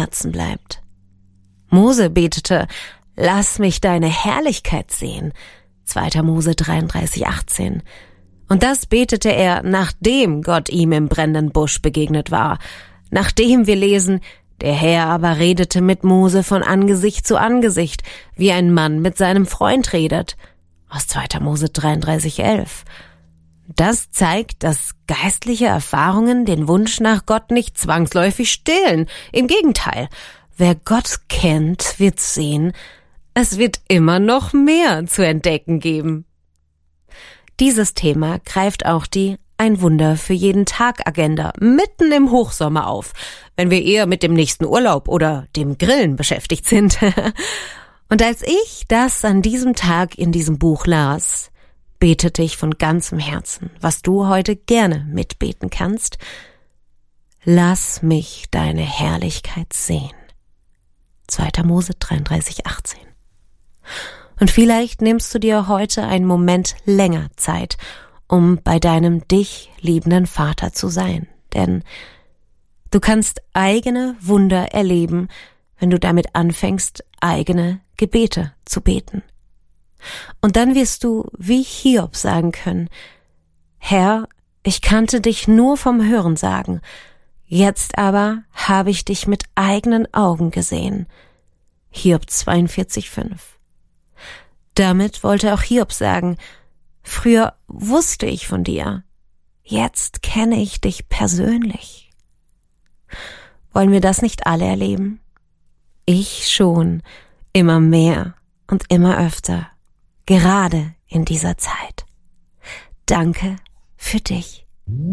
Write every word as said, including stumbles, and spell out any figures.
Herzen bleibt. Mose betete: Lass mich deine Herrlichkeit sehen. zweiter Mose dreiunddreißig, achtzehn. Und das betete er, nachdem Gott ihm im brennenden Busch begegnet war. Nachdem wir lesen: Der Herr aber redete mit Mose von Angesicht zu Angesicht, wie ein Mann mit seinem Freund redet. Aus zweiter Mose dreiunddreißig, elf. Das zeigt, dass geistliche Erfahrungen den Wunsch nach Gott nicht zwangsläufig stillen. Im Gegenteil, wer Gott kennt, wird sehen, es wird immer noch mehr zu entdecken geben. Dieses Thema greift auch die Ein Wunder für jeden Tag Agenda mitten im Hochsommer auf, wenn wir eher mit dem nächsten Urlaub oder dem Grillen beschäftigt sind. Und als ich das an diesem Tag in diesem Buch las, betete ich von ganzem Herzen, was du heute gerne mitbeten kannst: Lass mich deine Herrlichkeit sehen. zweiter Mose dreiunddreißig, achtzehn. Und vielleicht nimmst du dir heute einen Moment länger Zeit, um bei deinem dich liebenden Vater zu sein. Denn du kannst eigene Wunder erleben, wenn du damit anfängst, eigene Gebete zu beten. Und dann wirst du wie Hiob sagen können: Herr, ich kannte dich nur vom Hörensagen, jetzt aber habe ich dich mit eigenen Augen gesehen. Hiob zweiundvierzig, fünf. Damit wollte auch Hiob sagen: Früher wusste ich von dir, jetzt kenne ich dich persönlich. Wollen wir das nicht alle erleben? Ich schon, immer mehr und immer öfter, gerade in dieser Zeit. Danke für dich.